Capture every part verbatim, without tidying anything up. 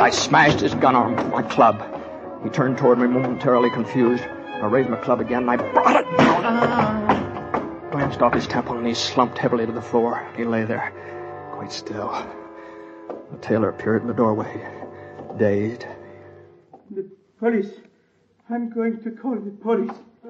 I smashed his gun arm with my club. He turned toward me momentarily confused. I raised my club again, and I brought it down. Ah. Glanced off his temple, and he slumped heavily to the floor. He lay there, quite still. The tailor appeared in the doorway, dazed. The police. I'm going to call the police.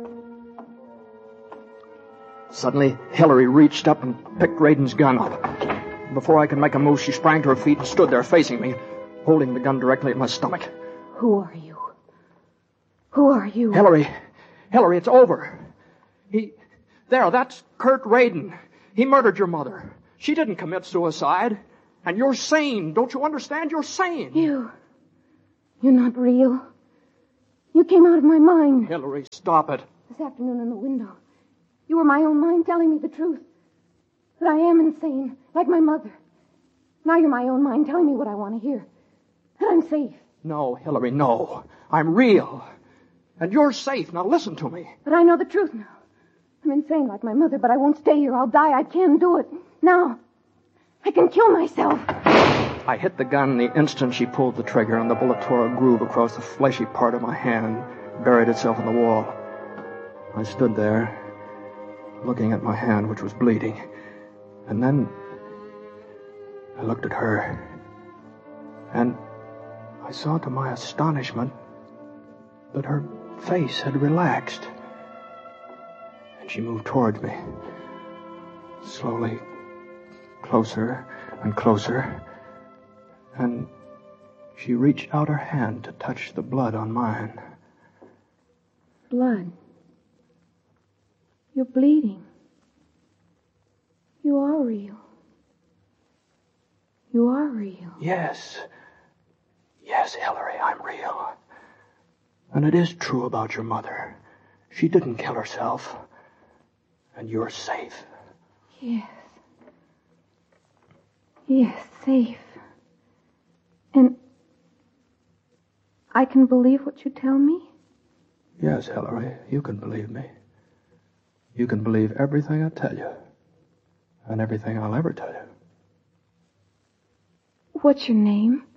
Suddenly, Hillary reached up and picked Radin's gun up. Before I could make a move, she sprang to her feet and stood there facing me, holding the gun directly at my stomach. Who are you? Who are you? Hillary. Hillary, it's over. He... There, that's Kurt Radin. He murdered your mother. She didn't commit suicide. And you're sane. Don't you understand? You're sane. You... You're not real. You came out of my mind. Hillary, stop it. This afternoon in the window. You were my own mind telling me the truth. That I am insane, like my mother. Now you're my own mind telling me what I want to hear. That I'm safe. No, Hillary, no. I'm real. And you're safe. Now listen to me. But I know the truth now. I'm insane like my mother, but I won't stay here. I'll die. I can't do it. Now, I can kill myself. I hit the gun the instant she pulled the trigger, and the bullet tore a groove across the fleshy part of my hand, buried itself in the wall. I stood there, looking at my hand, which was bleeding. And then I looked at her, and I saw to my astonishment that her face had relaxed. And she moved towards me, slowly, closer and closer, and she reached out her hand to touch the blood on mine. Blood? You're bleeding. You are real. You are real. Yes. Yes, Hillary, I'm real. And it is true about your mother. She didn't kill herself. And you're safe. Yes. Yes, safe. And I can believe what you tell me? Yes, Hillary, you can believe me. You can believe everything I tell you. And everything I'll ever tell you. What's your name?